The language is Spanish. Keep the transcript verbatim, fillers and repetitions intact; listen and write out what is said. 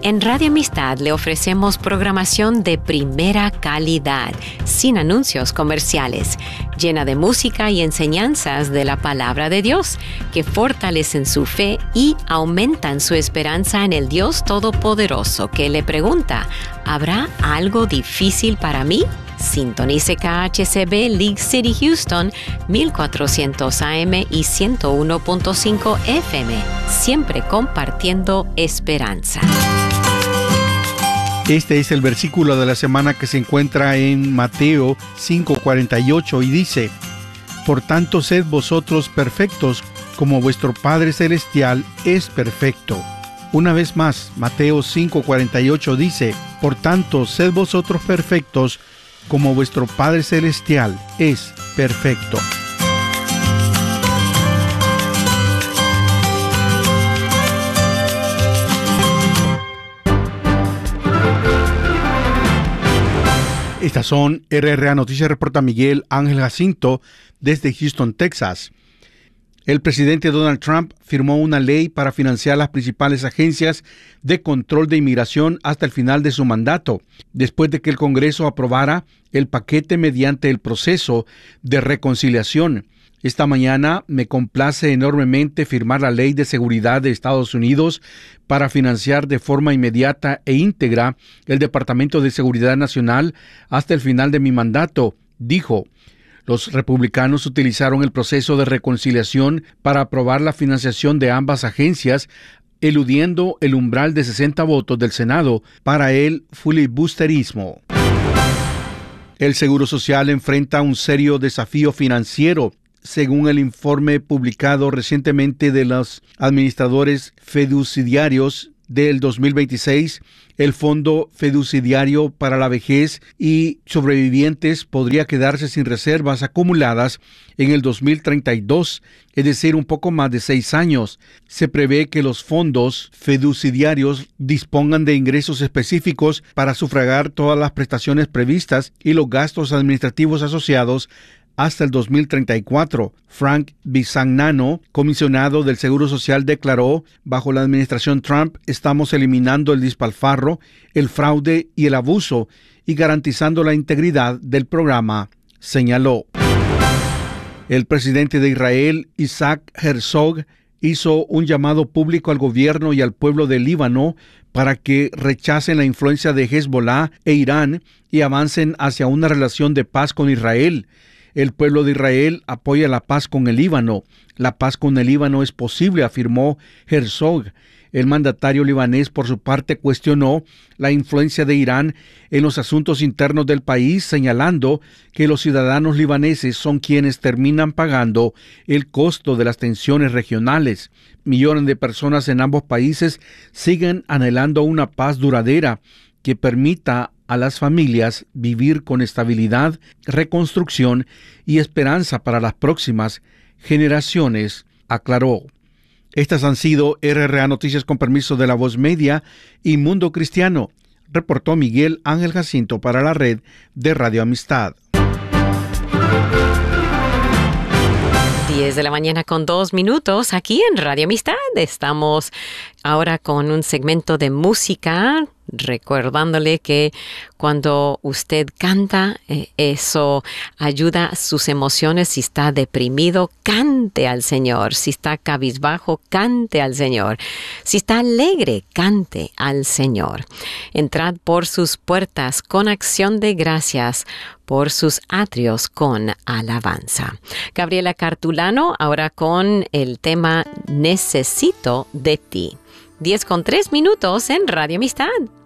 En Radio Amistad le ofrecemos programación de primera calidad, sin anuncios comerciales, llena de música y enseñanzas de la palabra de Dios, que fortalecen su fe y aumentan su esperanza en el Dios Todopoderoso, que le pregunta, ¿habrá algo difícil para mí? Sintonice K H C B League City Houston mil cuatrocientos A M y ciento uno punto cinco F M, siempre compartiendo esperanza. Este es el versículo de la semana que se encuentra en Mateo cinco cuarenta y ocho y dice: Por tanto, sed vosotros perfectos, como vuestro Padre Celestial es perfecto. Una vez más, Mateo cinco cuarenta y ocho dice: Por tanto, sed vosotros perfectos, como vuestro Padre Celestial es perfecto. Estas son R R A Noticias, reporta Miguel Ángel Jacinto desde Houston, Texas. El presidente Donald Trump firmó una ley para financiar las principales agencias de control de inmigración hasta el final de su mandato, después de que el Congreso aprobara el paquete mediante el proceso de reconciliación. Esta mañana me complace enormemente firmar la Ley de Seguridad de Estados Unidos para financiar de forma inmediata e íntegra el Departamento de Seguridad Nacional hasta el final de mi mandato, dijo. Los republicanos utilizaron el proceso de reconciliación para aprobar la financiación de ambas agencias, eludiendo el umbral de sesenta votos del Senado para el filibusterismo. El Seguro Social enfrenta un serio desafío financiero, según el informe publicado recientemente de los administradores fiduciarios del dos mil veintiséis, el Fondo Fiduciario para la Vejez y Sobrevivientes podría quedarse sin reservas acumuladas en el dos mil treinta y dos, es decir, un poco más de seis años. Se prevé que los fondos fiduciarios dispongan de ingresos específicos para sufragar todas las prestaciones previstas y los gastos administrativos asociados hasta el dos mil treinta y cuatro. Frank Bisagnano, comisionado del Seguro Social, declaró: bajo la administración Trump estamos eliminando el despilfarro, el fraude y el abuso y garantizando la integridad del programa, señaló. El presidente de Israel, Isaac Herzog, hizo un llamado público al gobierno y al pueblo del Líbano para que rechacen la influencia de Hezbollah e Irán y avancen hacia una relación de paz con Israel. El pueblo de Israel apoya la paz con el Líbano. La paz con el Líbano es posible, afirmó Herzog. El mandatario libanés, por su parte, cuestionó la influencia de Irán en los asuntos internos del país, señalando que los ciudadanos libaneses son quienes terminan pagando el costo de las tensiones regionales. Millones de personas en ambos países siguen anhelando una paz duradera que permita a las familias vivir con estabilidad, reconstrucción y esperanza para las próximas generaciones, aclaró. Estas han sido R R A Noticias con permiso de La Voz Media y Mundo Cristiano, reportó Miguel Ángel Jacinto para la red de Radio Amistad. diez de la mañana con dos minutos aquí en Radio Amistad. Estamos ahora con un segmento de música, recordándole que cuando usted canta, eh, eso ayuda a sus emociones. Si está deprimido, cante al Señor. Si está cabizbajo, cante al Señor. Si está alegre, cante al Señor. Entrad por sus puertas con acción de gracias, por sus atrios con alabanza. Gabriela Cartulano, ahora con el tema Necesito de ti. diez con tres minutos en Radio Amistad.